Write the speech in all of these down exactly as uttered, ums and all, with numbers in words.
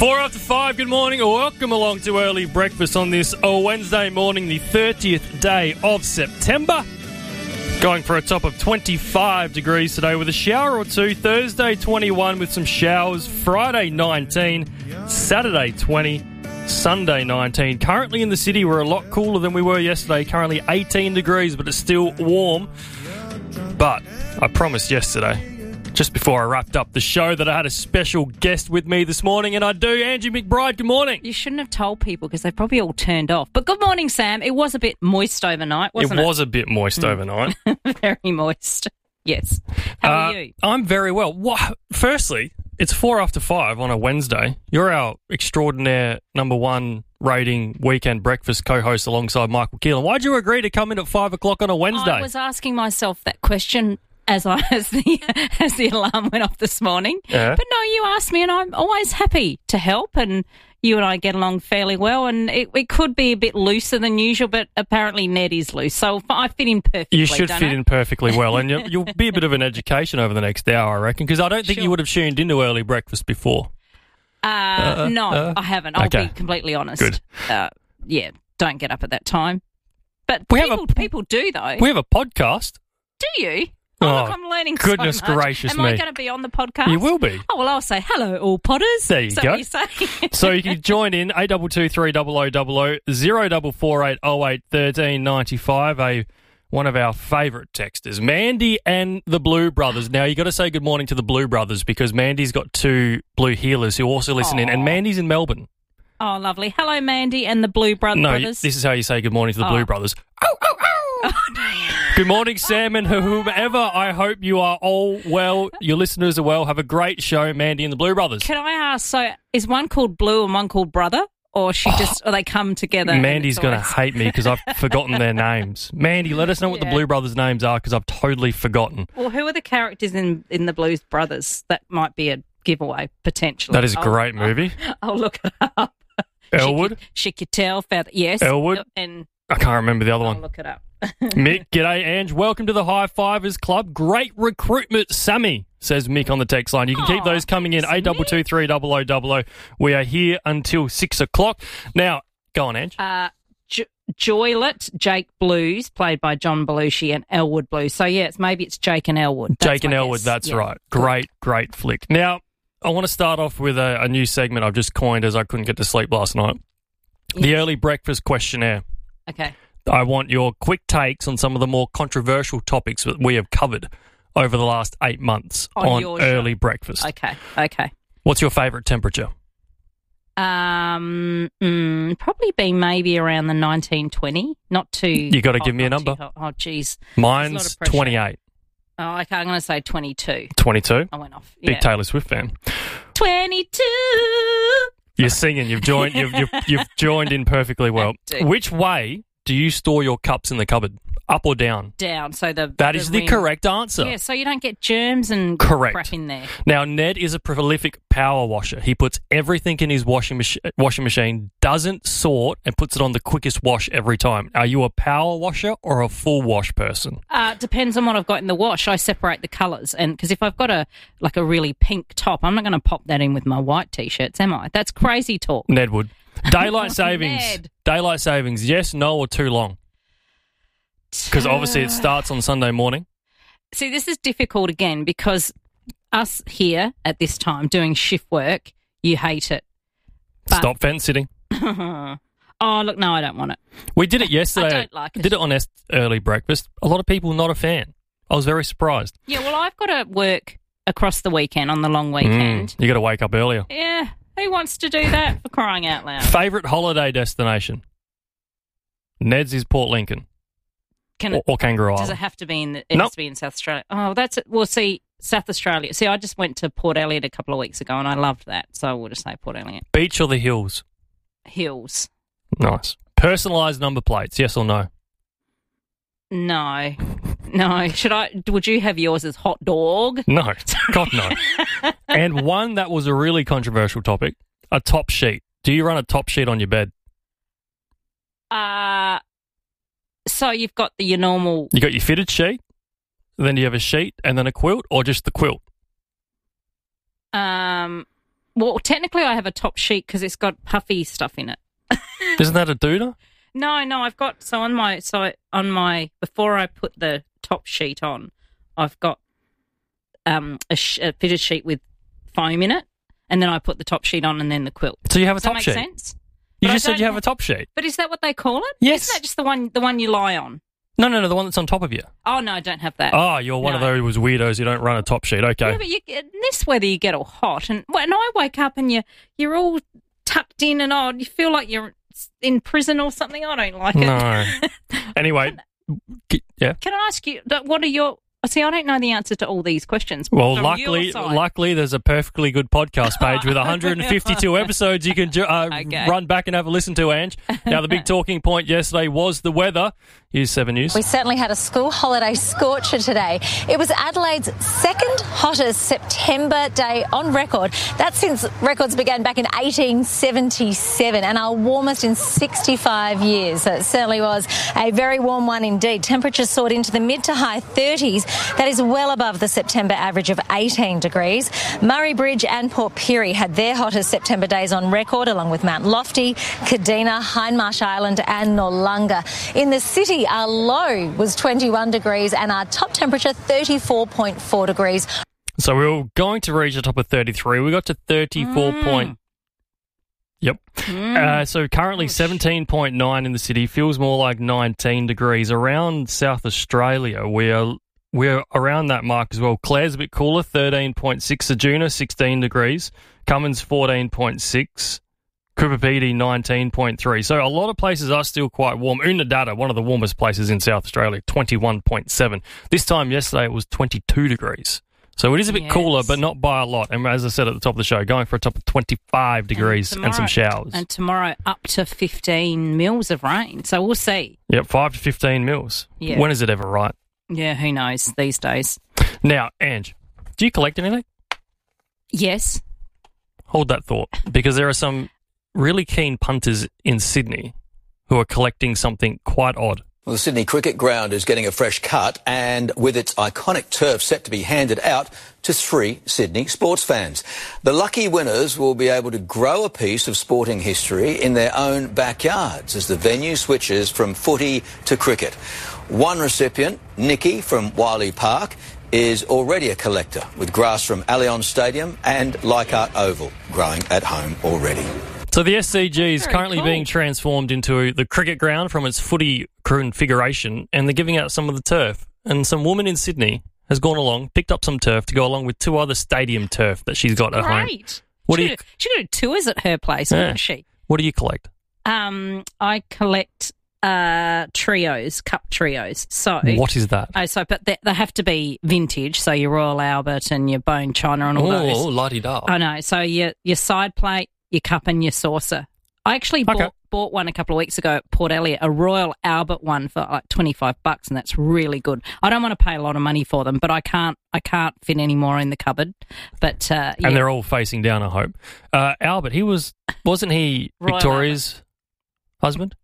Four after five, good morning. Welcome along to Early Breakfast on this oh, Wednesday morning, the thirtieth day of September. Going for a top of twenty-five degrees today with a shower or two. Thursday, twenty-one with some showers. Friday, nineteen. Saturday, twenty. Sunday, nineteen. Currently in the city, we're a lot cooler than we were yesterday. Currently eighteen degrees, but it's still warm. But I promised yesterday, just before I wrapped up the show, that I had a special guest with me this morning, and I do. Angie McBride, good morning. You shouldn't have told people because they've probably all turned off. But good morning, Sam. It was a bit moist overnight, wasn't it? It was a bit moist Mm. overnight. Very moist. Yes. How Uh, are you? I'm very well. Wha- Firstly, it's four after five on a Wednesday. You're our extraordinaire number one rating weekend breakfast co-host alongside Michael Keelan. Why'd you agree to come in at five o'clock on a Wednesday? I was asking myself that question as I as the as the alarm went off this morning. Yeah. But no, you asked me, and I'm always happy to help. And you and I get along fairly well. And it, it could be a bit looser than usual, but apparently Ned is loose, so I fit in perfectly. You should don't fit I? in perfectly well, and you'll, you'll be a bit of an education over the next hour, I reckon, because I don't think Sure. you would have tuned into early breakfast before. Uh, Uh, no, uh, I haven't. I'll okay. be completely honest. Good. Uh, yeah, don't get up at that time. But We have people, a- people do, though. We have a podcast. Do you? Oh, Oh, look, I'm learning goodness so much. gracious Am me. I going to be on the podcast? You will be. Oh, well, I'll say hello, all potters. There you Is that go. what you say? So you can join in eight two two three zero zero zero zero zero double four eight oh eight thirteen ninety five. A one of our favourite texters, Mandy and the Blue Brothers. Now you got to say good morning to the Blue Brothers because Mandy's got two Blue Healers who also listen in, and Aw. Mandy's in Melbourne. Oh, lovely. Hello, Mandy and the Blue Bro- No, Brothers. this is how you say good morning to the Oh. Blue Brothers. Oh, oh, oh. Good morning, Sam, and whomever. I hope you are all well. Your listeners are well. Have a great show, Mandy and the Blue Brothers. Can I ask, so is one called Blue and one called Brother? Or she just, or they come together? and Mandy's it's going to always- hate me because I've forgotten their names. Mandy, let us know what the Yeah. Blue Brothers' names are because I've totally forgotten. Well, who are the characters in, in the Blues Brothers? That might be a giveaway, potentially. That is a I'll- great movie. I'll, I'll look it up. Elwood? Chiquitel, Feather, yes. Elwood? And I can't remember the other I'll one. look it up. Mick, g'day, Ange. Welcome to the High Fivers Club. Great recruitment, Sammy, says Mick on the text line. You can keep Aw, those coming in, thanks, eight two two three zero zero zero zero. We are here until six o'clock. Now, go on, Ange. Uh, jo- Joylet, Jake Blues, played by John Belushi, and Elwood Blues. So, yeah, it's maybe it's Jake and Elwood. That's Jake and my Elwood, guess. that's Yeah. right. Great, great flick. Now, I want to start off with a, a new segment I've just coined as I couldn't get to sleep last night. The Yes. early breakfast questionnaire. Okay. I want your quick takes on some of the more controversial topics that we have covered over the last eight months On on, your show. early breakfast. Okay. Okay. What's your favourite temperature? Um, mm, probably be maybe around the nineteen twenty. Not too. You gotta hot, give me a not too number. hot. Oh, geez. Mine's There's a lot of pressure. twenty-eight. Oh, okay. I'm going to say twenty-two. twenty-two? I went off. Big Yeah. Taylor Swift fan. twenty-two. You're singing. You've joined. You've, you've, you've joined in perfectly well. do. Which way do you store your cups in the cupboard? Up or down? Down. So the That is the rim- correct answer. Yeah. So you don't get germs and Correct. crap in there. Now, Ned is a prolific power washer. He puts everything in his washing, mach- washing machine, doesn't sort, and puts it on the quickest wash every time. Are you a power washer or a full wash person? Uh, depends on what I've got in the wash. I separate the colours, and because if I've got a like a really pink top, I'm not going to pop that in with my white t-shirts, am I? That's crazy talk. Ned would. Daylight savings. Ned. Daylight savings, yes, no, or too long? Because obviously it starts on Sunday morning. See, this is difficult again because us here at this time doing shift work, you hate it. But- Stop fence sitting. Oh, look, no, I don't want it. We did it yesterday. I don't like it. Did it on est- early breakfast. A lot of people not a fan. I was very surprised. Yeah, well, I've got to work across the weekend on the long weekend. Mm, you got to wake up earlier. Yeah, who wants to do that for crying out loud? Favourite holiday destination? Ned's is Port Lincoln Can or, it, or Kangaroo does it Island. have to be in? The, it Nope. has to be in South Australia. Oh, that's it. Well, see, South Australia. See, I just went to Port Elliot a couple of weeks ago, and I loved that. So we'll just say Port Elliot. Beach or the hills? Hills. Nice. Personalised number plates, yes or no? No, no. Should I? Would you have yours as hot dog? No. God, no. And one that was a really controversial topic, a top sheet. Do you run a top sheet on your bed? Uh so you've got the your normal. You got your fitted sheet, then you have a sheet and then a quilt, or just the quilt? Um, Well, technically I have a top sheet because it's got puffy stuff in it. Isn't that a Duda? No, no, I've got, so on my, so on my, before I put the top sheet on, I've got um, a, sh- a fitted sheet with foam in it, and then I put the top sheet on and then the quilt. So you have a Does top that sheet? make sense? You But just I said you don't have a top sheet. But is that what they call it? Yes. Isn't that just the one, the one you lie on? No, no, no, the one that's on top of you. Oh, no, I don't have that. Oh, you're one No. of those weirdos who don't run a top sheet. Okay. Yeah, but you, in this weather you get all hot, and when I wake up and you, you're all tucked in and odd, you feel like you're in prison or something. I don't like it. No. Anyway, g- yeah. Can I ask you, what are your... See, I don't know the answer to all these questions. Well, from luckily, your side. luckily, there's a perfectly good podcast page with one hundred fifty-two episodes you can ju- uh, Okay. run back and have a listen to, Ange. Now, the big talking point yesterday was the weather. Here's seven News. We certainly had a school holiday scorcher today. It was Adelaide's second hottest September day on record. That's since records began back in eighteen seventy-seven, and our warmest in sixty-five years. So it certainly was a very warm one indeed. Temperatures soared into the mid to high thirties. That is well above the September average of eighteen degrees. Murray Bridge and Port Pirie had their hottest September days on record, along with Mount Lofty, Kadina, Hindmarsh Island and Noarlunga. In the city, our low was twenty-one degrees and our top temperature thirty-four point four degrees. So we were going to reach the top of thirty-three. We got to thirty-four Mm. point... Yep. Mm. Uh, so currently seventeen point nine in the city. Feels more like nineteen degrees. Around South Australia, we're, we're around that mark as well. Clare's a bit cooler, thirteen point six. Sajuna, sixteen degrees. Cummins, fourteen point six. Cooper nineteen point three. So a lot of places are still quite warm. Unadilla, one of the warmest places in South Australia, twenty-one point seven. This time yesterday it was twenty-two degrees. So it is a bit Yes. cooler, but not by a lot. And as I said at the top of the show, going for a top of twenty-five degrees and, some showers. And tomorrow up to fifteen mils of rain. So we'll see. Yep, five to fifteen mils. Yeah. When is it ever right? Yeah, who knows these days. Now, Ange, do you collect anything? Yes. Hold that thought, because there are some really keen punters in Sydney who are collecting something quite odd. Well, the Sydney Cricket Ground is getting a fresh cut, and with its iconic turf set to be handed out to three Sydney sports fans. The lucky winners will be able to grow a piece of sporting history in their own backyards as the venue switches from footy to cricket. One recipient, Nikki from Wiley Park, is already a collector with grass from Allianz Stadium and Leichhardt Oval growing at home already. So the S C G is Very currently cool. being transformed into the cricket ground from its footy configuration, and they're giving out some of the turf. And some woman in Sydney has gone along, picked up some turf to go along with two other stadium turf that she's got at home. Great. What she do you- could, she could do tours at her place, Yeah. wouldn't she? What do you collect? Um, I collect uh, trios, cup trios. So What is that? Oh, so but they, they have to be vintage. So your Royal Albert and your Bone China and all those. Oh, la-di-da. I know. So your your side plate, your cup, and your saucer. I actually Okay. bought, bought one a couple of weeks ago at Port Elliot, a Royal Albert one for like twenty-five bucks, and that's really good. I don't want to pay a lot of money for them, but I can't I can't fit any more in the cupboard. But uh, yeah. And they're all facing down, I hope. Uh, Albert, he was, wasn't he Royal Victoria's husband?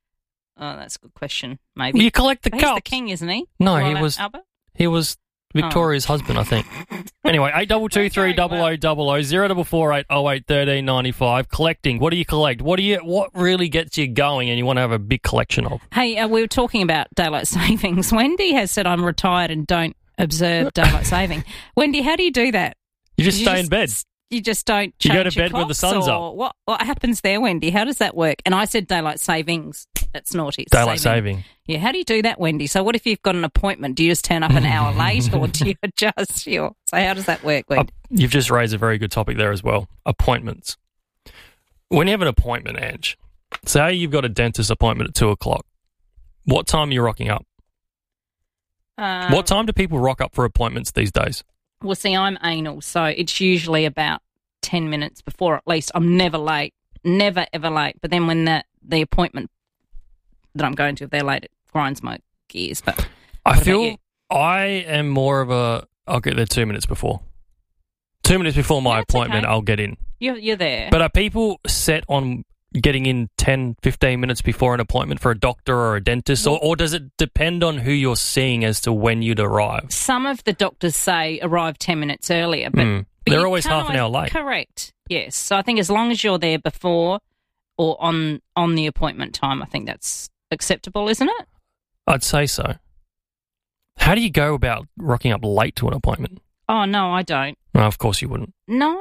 Oh, that's a good question. Maybe You collect the But he's cups. the king, isn't he? No, Royal he Al- was- Albert. He was Victoria's husband, I think. Anyway, eight double two three double o double o zero double four eight oh eight thirteen ninety five. Collecting. What do you collect? What do you? What really gets you going, and you want to have a big collection of? Hey, uh, we were talking about daylight savings. Wendy has said I'm retired and don't observe daylight saving. Wendy, how do you do that? You just You stay in bed. You just don't You change go to your bed when the clocks, sun's or up. What, what happens there, Wendy? How does that work? And I said daylight savings. That's naughty. It's Daylight saving. Yeah, how do you do that, Wendy? So what if you've got an appointment? Do you just turn up an hour late or do you adjust your... So how does that work, Uh, Wendy? you've just raised a very good topic there as well. Appointments. When you have an appointment, Ange, say you've got a dentist appointment at two o'clock. What time are you rocking up? Um, What time do people rock up for appointments these days? Well, see, I'm anal, so it's usually about ten minutes before at least. I'm never late. Never, ever late. But then when the, the appointment that I'm going to, if they're late, it grinds my gears. But I what about feel you? I am more of a, I'll get there two minutes before. Two minutes before my Yeah, that's appointment, okay. I'll get in. You're, you're there. But are people set on getting in ten, fifteen minutes before an appointment for a doctor or a dentist? Or, or does it depend on who you're seeing as to when you'd arrive? Some of the doctors say arrive ten minutes earlier, but Mm. But They're you always can't half an hour late. Correct. Yes. So I think as long as you're there before or on on the appointment time, I think that's acceptable, isn't it? I'd say so. How do you go about rocking up late to an appointment? Oh, no, I don't. No, of course you wouldn't. No.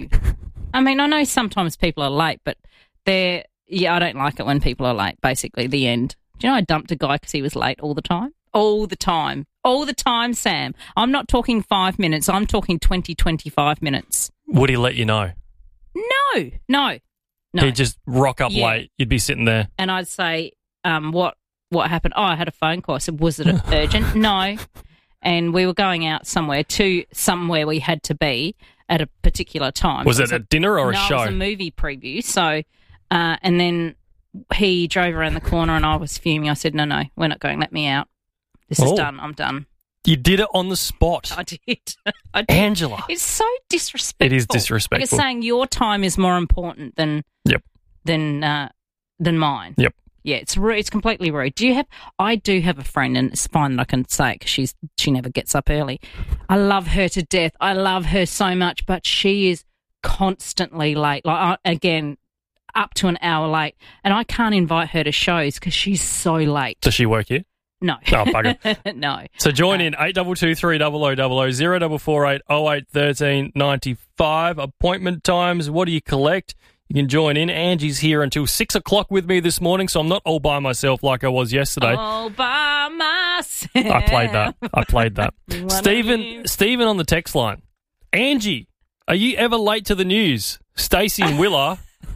I mean, I know sometimes people are late, but they're, yeah, I don't like it when people are late, basically, the end. Do you know I dumped a guy because he was late all the time? All the time. All the time, Sam. I'm not talking five minutes. I'm talking twenty, twenty-five minutes. Would he let you know? No, no, no. He'd just rock up Yeah. late. You'd be sitting there. And I'd say, um, what what happened? Oh, I had a phone call. I said, was it urgent? No. And we were going out somewhere to somewhere we had to be at a particular time. Was it it a dinner or a no, show? it was a movie preview. So, uh, and then he drove around the corner and I was fuming. I said, no, no, we're not going. Let me out. This is Oh. done. I'm done. You did it on the spot. I did. I did. Angela. It's so disrespectful. It is disrespectful. Like it's saying your time is more important than Yep. than uh, than mine. Yep. Yeah, it's rude. It's completely rude. Do you have? I do have a friend, and it's fine that I can say it because she's she never gets up early. I love her to death. I love her so much, but she is constantly late. Like I, again, up to an hour late, and I can't invite her to shows because she's so late. Does she work here? No. Oh, bugger. No. So join in eight two two three double oh double oh zero double four eight oh eight thirteen ninety five. Appointment times. What do you collect? You can join in. Angie's here until six o'clock with me this morning, so I'm not all by myself like I was yesterday. All by myself. I played that. I played that. What Stephen, are you? Stephen on the text line. Angie, are you ever late to the news? Stacey and Willa.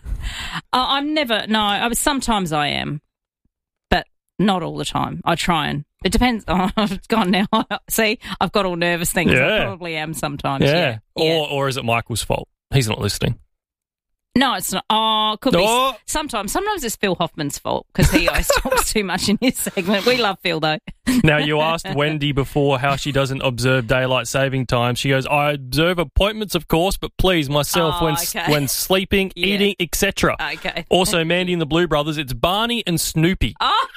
Uh, I'm never. No, I, sometimes I am, but not all the time. I try and. It depends. Oh, it's gone now. See, I've got all nervous things. Yeah. I probably am sometimes. Yeah. Yeah. Yeah. Or or is it Michael's fault? He's not listening. No, it's not. Oh, it could Oh. be. Sometimes. Sometimes it's Phil Hoffman's fault because he always talks too much in his segment. We love Phil, though. Now, you asked Wendy before how she doesn't observe daylight saving time. She goes, I observe appointments, of course, but please, myself, Oh, when okay. when sleeping, Yeah. eating, et cetera. Okay. Also, Mandy and the Blue Brothers, it's Barney and Snoopy. Oh.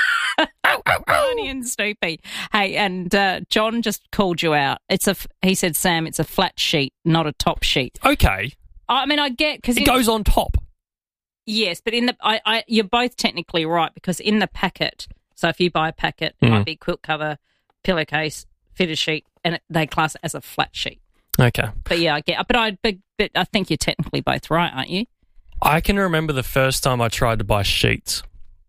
Barney and Snoopy. Hey, and uh, John just called you out. It's a. He said, Sam, it's a flat sheet, not a top sheet. Okay. I mean, I get because It goes on top. yes, but in the I, I, you're both technically right because in the packet. So if you buy a packet, it Mm. might be quilt cover, pillowcase, fitted sheet, and it, they class it as a flat sheet. Okay. But yeah, I get. But I, but, but I think you're technically both right, aren't you? I can remember the first time I tried to buy sheets.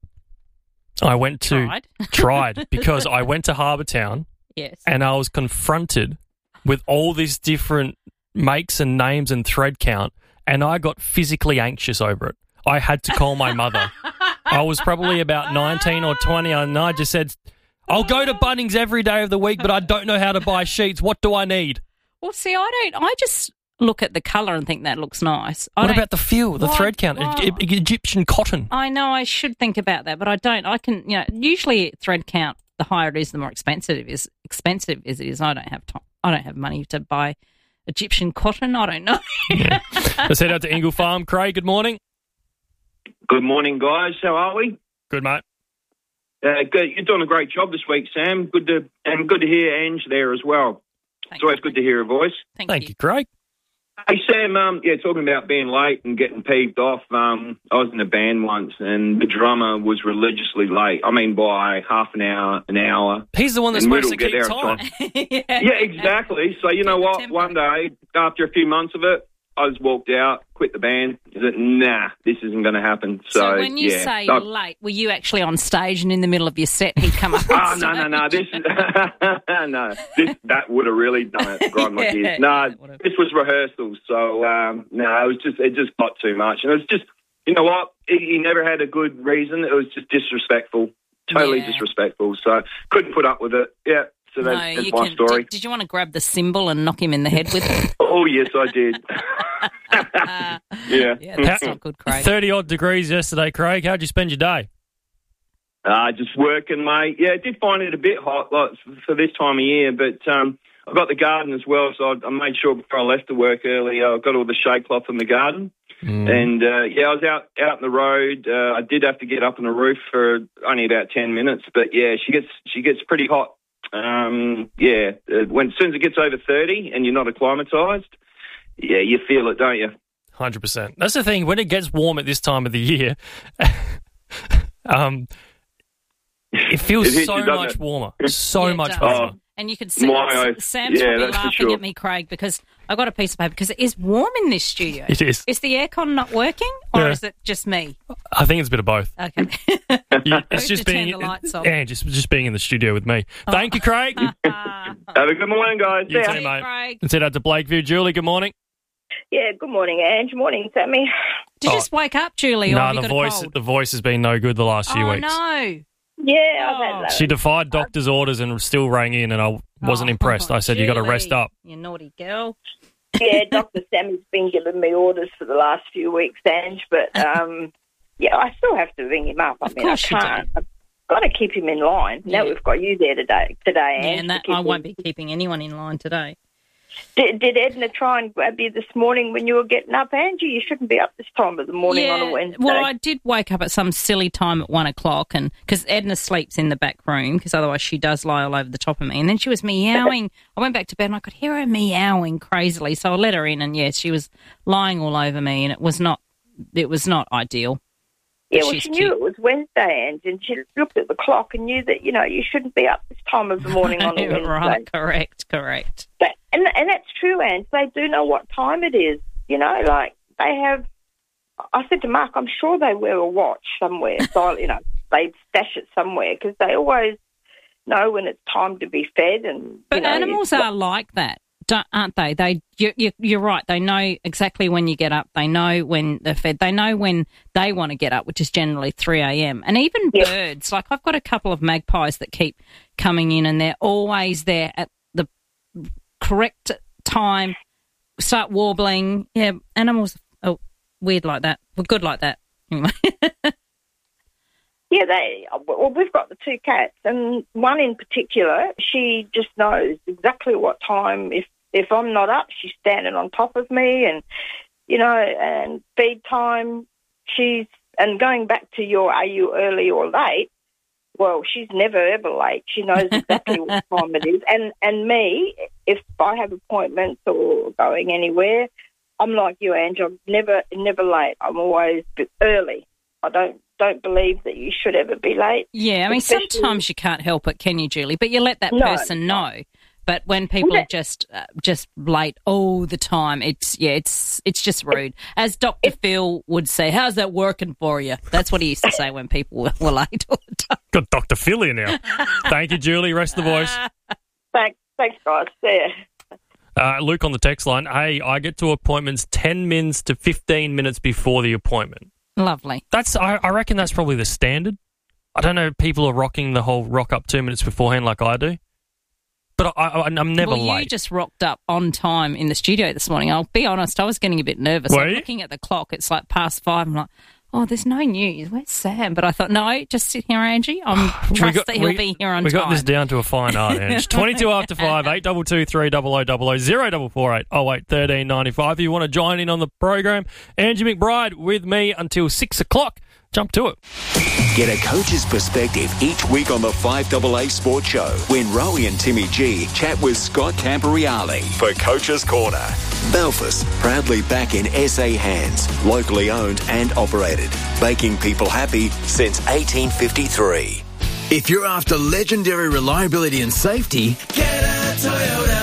I went to... Tried. tried, because I went to Harbour Town Yes. and I was confronted with all these different makes and names and thread count, and I got physically anxious over it. I had to call my mother. I was probably about nineteen or twenty, and I just said, I'll go to Bunnings every day of the week, but I don't know how to buy sheets. What do I need? Well, see, I don't. I just look at the colour and think that looks nice. I What don't- about the feel, the What? thread count? What? E- e- Egyptian cotton. I know I should think about that, but I don't. I can, you know, usually thread count. The higher it is, the more expensive it is. Expensive as it is, I don't have time. I don't have money to buy Egyptian cotton. I don't know. Let's head out to Ingle Farm. Craig, good morning. Good morning, guys. How are we? Good, mate. Uh, good. You're doing a great job this week, Sam. Good to and good to hear Ange there as well. Thank It's always you. good to hear her voice. Thank, Thank you, Craig. Hey, Sam. Um, yeah, talking about being late and getting peeved off. Um, I was in a band once, and the drummer was religiously late. I mean, by half an hour, an hour. He's the one that's And supposed we'll to get keep there on time. yeah. Yeah, exactly. So you know Keep the what? tempo. One day, after a few months of it, I just walked out, quit the band. I said, nah, this isn't going to happen. So, So when you yeah. say I- late, were you actually on stage and in the middle of your set he'd come up? Oh, on no, no, no. stage? This no, this that would have really done it. Grind my Yeah, gears. yeah, No, it would've. this was rehearsals, so um, no, it was just it just got too much, and it was just you know what? He, he never had a good reason. It was just disrespectful, totally Yeah. disrespectful. So couldn't put up with it. Yeah. So that's, No, that's you my can. story. Did, did you want to grab the cymbal and knock him in the head with it? Oh yes, I did. yeah. Yeah, that's not good, Craig. thirty-odd degrees yesterday, Craig. How'd you spend your day? Uh, just working, mate. Yeah, I did find it a bit hot like, for this time of year, but um, I've got the garden as well, so I, I made sure before I left to work early, I got all the shade cloth in the garden. Mm. And, uh, yeah, I was out, out in the road. Uh, I did have to get up on the roof for only about ten minutes, but, yeah, she gets she gets pretty hot. Um, yeah, uh, when as soon as it gets over thirty and you're not acclimatised, yeah, you feel it, don't you? one hundred percent. That's the thing. When it gets warm at this time of the year, um, it feels It hits so you, doesn't much it? warmer. So Yeah, it much does. warmer. And you can see My- Sam's yeah, probably that's for laughing sure. at me, Craig, because I got a piece of paper because it is warm in this studio. It is. Is the aircon not working, or Yeah. is it just me? I think it's a bit of both. Okay. You- it's Who just to turn being, the lights off? yeah, just just being in the studio with me. Thank you, Craig. Uh, Have a good morning, guys. You See ya. too, mate. Craig. Let's head out to Blakeview. Julie, good morning. Yeah, good morning, Ange. Morning, Sammy. Did you Oh. just wake up, Julie, or No, have you the got voice a cold? the voice has been no good the last few oh, weeks. no. Yeah, I've Oh. had that. She defied doctor's orders and still rang in, and I wasn't Oh, impressed. I said, you got to rest Julie, up. You naughty girl. Yeah, Doctor Sammy's been giving me orders for the last few weeks, Ange, but um, yeah, I still have to ring him up. I Of mean, I course you do. can't. I've got to keep him in line. Now Yeah. we've got you there today, today, Yeah, Ange. and to that keep I him- won't be keeping anyone in line today. Did, did Edna try and grab you this morning when you were getting up, Angie? You shouldn't be up this time of the morning yeah, on a Wednesday. well, I did wake up at some silly time at one o'clock, and because Edna sleeps in the back room, because otherwise she does lie all over the top of me. And then she was meowing. I went back to bed and I could hear her meowing crazily, so I let her in, and yes, she was lying all over me, and it was not, it was not ideal. Yeah, well, She's she cute. knew it was Wednesday, Ange, and she looked at the clock and knew that, you know, you shouldn't be up this time of the morning on a Wednesday. Right, correct, correct. But, and and that's true, Ange. They do know what time it is. You know, like they have. I said to Mark, I'm sure they wear a watch somewhere. So you know, they stash it somewhere because they always know when it's time to be fed. And But you know, animals it's- are like that, don't- aren't they? They, you, you, you're right. They know exactly when you get up. They know when they're fed. They know when they want to get up, which is generally three a.m. And even Yeah. birds, like I've got a couple of magpies that keep coming in, and they're always there at the correct time. Start warbling. Yeah, animals are weird like that. Well, good like that. Anyway. Yeah, they. Well, we've got the two cats, and one in particular, she just knows exactly what time. If if I'm not up, she's standing on top of me, and you know, and feed time, she's. And going back to your, are you early or late? Well, she's never ever late. She knows exactly what time it is. And and me, if I have appointments or going anywhere, I'm like you, Ange. I'm never never late. I'm always early. I don't don't believe that you should ever be late. Yeah, I mean, Especially- sometimes you can't help it, can you, Julie? But you let that No, person know. But when people Yeah. are just uh, just late all the time, it's yeah, it's it's just rude. As Doctor Phil would say, "How's that working for you?" That's what he used to say when people were, were late all the time. Got Doctor Phil here now. Thank you, Julie. Rest of the voice. Thanks, thanks, guys. See ya. Uh, Luke on the text line. Hey, I get to appointments ten minutes to fifteen minutes before the appointment. Lovely. That's I, I reckon that's probably the standard. I don't know if people are rocking the whole rock up two minutes beforehand like I do. But I, I, I'm never well, late. you just rocked up on time in the studio this morning. I'll be honest, I was getting a bit nervous. Were I'm you? looking at the clock. It's like past five. I'm like, oh, there's no news. Where's Sam? But I thought, no, just sit here, Angie. I'm trust that he'll we- be here on we time. got this down to a fine art, Ange. twenty-two after five, eight two two three double oh double oh, zero double four eight oh eight thirteen ninety-five. If you want to join in on the program, Angie McBride with me until six o'clock. Jump to it. Get a coach's perspective each week on the five A A Sports Show when Rowie and Timmy G chat with Scott Camporeale for Coach's Corner. Belfast, proudly back in S A hands, locally owned and operated, making people happy since eighteen fifty-three. If you're after legendary reliability and safety, get a Toyota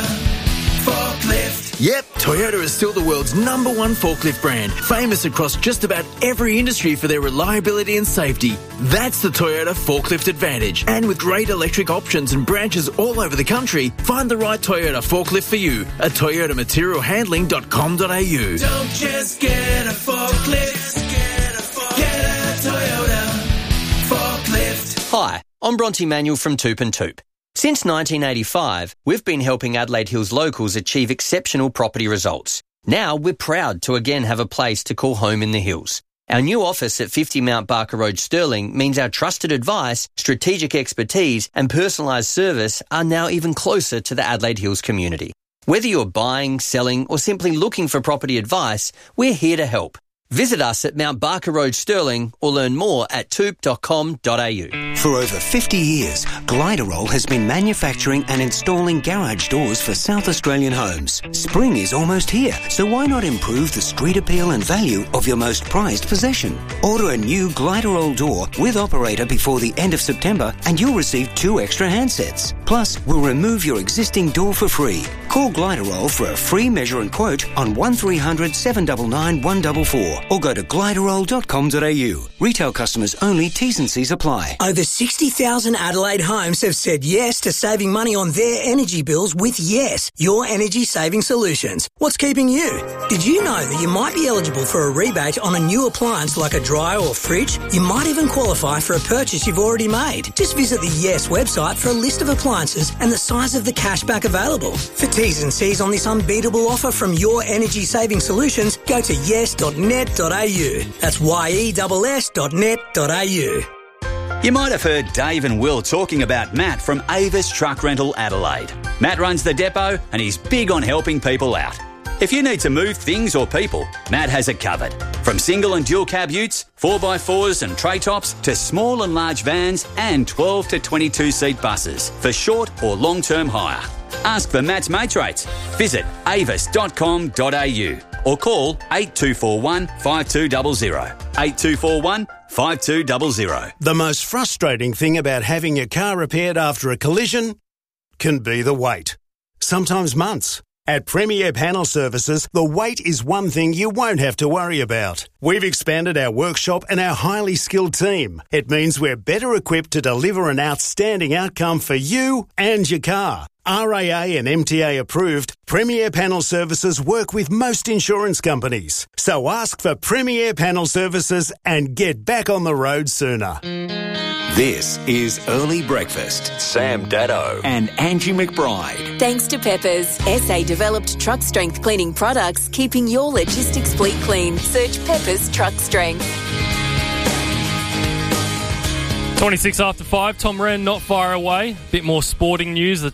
forklift. Yep, Toyota is still the world's number one forklift brand, famous across just about every industry for their reliability and safety. That's the Toyota Forklift Advantage. And with great electric options and branches all over the country, find the right Toyota forklift for you at toyota material handling dot com dot a u. Don't just get a forklift, get a, forklift. Get a Toyota forklift. Hi, I'm Bronte Manuel from Toop and Toop. Since nineteen eighty-five, we've been helping Adelaide Hills locals achieve exceptional property results. Now we're proud to again have a place to call home in the hills. Our new office at fifty Mount Barker Road, Stirling, means our trusted advice, strategic expertise and personalised service are now even closer to the Adelaide Hills community. Whether you're buying, selling or simply looking for property advice, we're here to help. Visit us at Mount Barker Road, Stirling, or learn more at toop dot com dot a u. For over fifty years, Gliderol has been manufacturing and installing garage doors for South Australian homes. Spring is almost here, so why not improve the street appeal and value of your most prized possession? Order a new Gliderol door with operator before the end of September and you'll receive two extra handsets. Plus, we'll remove your existing door for free. Call Gliderol for a free measure and quote on one three hundred, seven nine nine, one four four or go to gliderol dot com dot a u. Retail customers only, T's and C's apply. Over sixty thousand Adelaide homes have said yes to saving money on their energy bills with Yes, your energy saving solutions. What's keeping you? Did you know that you might be eligible for a rebate on a new appliance like a dryer or fridge? You might even qualify for a purchase you've already made. Just visit the Yes website for a list of appliances and the size of the cashback available. For T's and C's on this unbeatable offer from your energy saving solutions, go to yes dot net dot a u. That's Y E S S dot net dot a u. You might have heard Dave and Will talking about Matt from Avis Truck Rental Adelaide. Matt runs the depot and he's big on helping people out. If you need to move things or people, Matt has it covered. From single and dual cab utes, four by fours and tray tops to small and large vans and twelve to twenty-two seat buses for short or long-term hire. Ask for Matt's mates rates. Visit avis dot com dot a u or call eight two four one, five two zero zero. eight two four one, five two zero zero. The most frustrating thing about having your car repaired after a collision can be the wait. Sometimes months. At Premier Panel Services, the wait is one thing you won't have to worry about. We've expanded our workshop and our highly skilled team. It means we're better equipped to deliver an outstanding outcome for you and your car. R A A and M T A approved, Premier Panel Services work with most insurance companies. So ask for Premier Panel Services and get back on the road sooner. This is Early Breakfast. Sam Daddo and Angie McBride. Thanks to Peppers, S A-developed truck strength cleaning products, keeping your logistics fleet clean. Search Peppers Truck Strength. twenty-six after five, Tom Wren not far away. Bit more sporting news. The